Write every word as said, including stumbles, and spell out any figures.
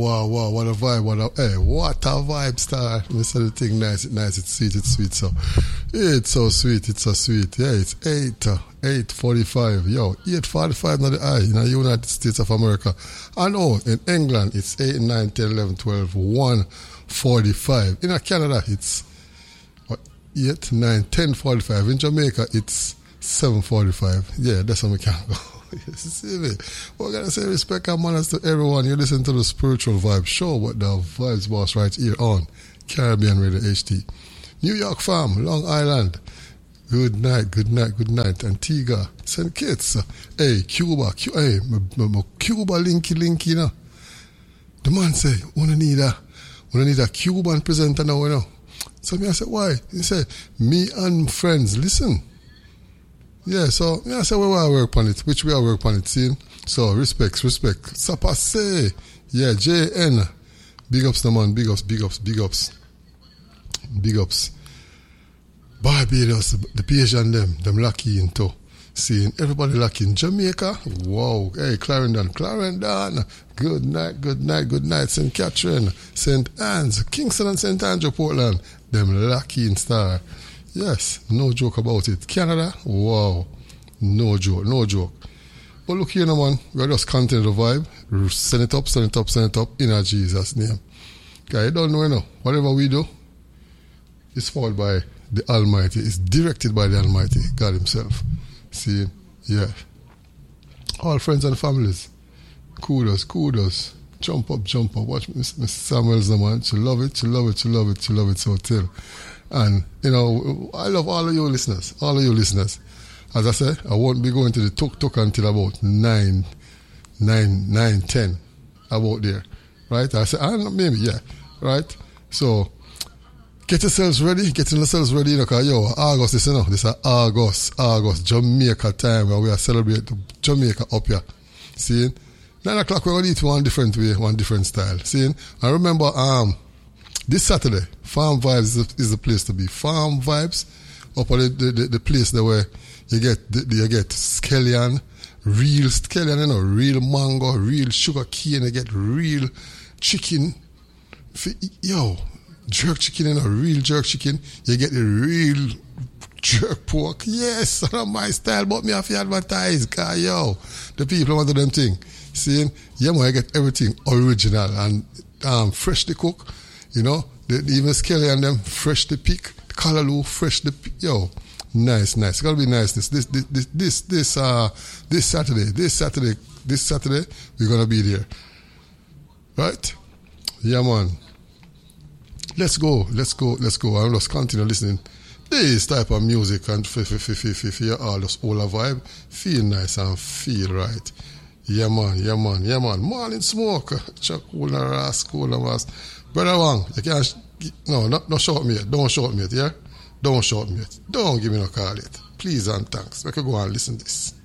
Wow, wow, what a vibe, what a, hey, what a vibe, star. Me say the thing nice, it's nice, it's sweet, it's sweet, so. It's so sweet, it's so sweet. Yeah, it's eight, uh, eight forty-five. Yo, eight forty-five not the eye in the United States of America. And oh, in England, it's eight, nine, ten, eleven, twelve, one forty-five. In Canada, it's what, eight, nine, ten forty-five. In Jamaica, it's seven forty-five. Yeah, that's how we can go. You see me? We're going to say respect and manners to everyone. You listen to the Spiritual Vibe Show with the Vibes Boss right here on Caribbean Radio H T. New York Farm, Long Island. Good night, good night, good night. Antigua, Saint Kitts. Hey, Cuba. Cu- hey, my, my, my Cuba linky linky, you know. The man say, we don't need a, we don't need a Cuban presenter now, you know. So me I said, why? He said, me and friends, listen. Yeah, so yeah, so we will work on it, which we are work on it, see? So respect, respect. Sapa say, yeah, J N. Big ups, the man, big ups, big ups, big ups. Big ups. Barbados, the Persian them, them lucky into seeing everybody lucky in Jamaica. Wow, hey, Clarendon, Clarendon. Good night, good night, good night. Saint Catherine, Saint Anne's, Kingston and Saint Andrew, Portland. Them lucky in Star. Yes, no joke about it. Canada, wow, no joke, no joke. But look here, no man, we're just continue the vibe. Send it up, send it up, send it up in our Jesus' name. Okay, you don't know, you know, whatever we do, it's powered by the Almighty. It's directed by the Almighty, God Himself. See, yeah. All friends and families, kudos, kudos. Jump up, jump up. Watch Miss Samuels, the man. She love it, she love it, she love it, she love it so till. And, you know, I love all of you listeners, all of you listeners. As I said, I won't be going to the tuk-tuk until about nine, nine, nine, ten, about there. Right? I said, I don't know, maybe, yeah. Right? So, get yourselves ready, get yourselves ready, you know, because, yo, August, this, you know, this is August, August, Jamaica time, where we are celebrating Jamaica up here. See? Nine o'clock, we're going to eat one different way, one different style. See? And remember, um, this Saturday, Farm Vibes is the, is the place to be. Farm Vibes, up at the, the, the, the place there where you get the, you get scallion, real scallion, you know, real mango, real sugar cane, you get real chicken. Yo, jerk chicken, you know, real jerk chicken. You get the real jerk pork. Yes, that's my style, but me have to advertise, cause yo, the people want them thing. Seeing, yeah, man, I get everything original and um, freshly cooked. You know, the, even Skelly and them fresh the pick, the Callaloo fresh the pick. Yo, nice, nice. It's gotta be nice. This, this, this, this, this, this, uh, this Saturday, this Saturday, this Saturday, we're gonna be there. Right? Yeah, man. Let's go, let's go, let's go. I'll just continue listening. This type of music and f f f f f f all this all a vibe. Feel nice and feel right. Yeah, man, yeah, man, yeah, man. Morning smoke. Chuck, cool and ras, cool and ras. Brother Wang, you can't, no, not, not short me yet. Don't short me yet, yeah? Don't short me yet. Don't give me no call yet. Please and thanks. We can go and listen to this.